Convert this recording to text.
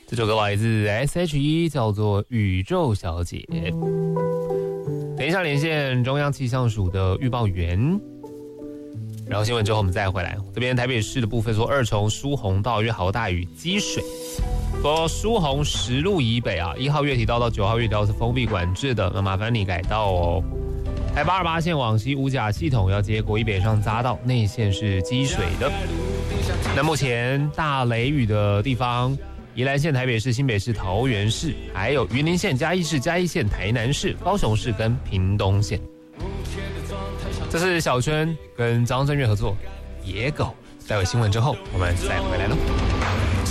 这首歌来自 S.H.E， 叫做《宇宙小姐》。等一下连线中央气象署的预报员，然后新闻之后我们再回来。这边台北市的部分说，二重疏洪道因为豪大雨积水，说疏洪10路以北啊，1号月体道到9号月体道是封闭管制的，那麻烦你改道哦。台88线往西五甲系统要接国一北上匝道，内线是积水的。那目前大雷雨的地方，宜兰县、台北市、新北市、桃园市，还有云林县、嘉义市、嘉义县、台南市、高雄市跟屏东县。这是小春跟张震岳合作《野狗》。待会新闻之后，我们再回来喽。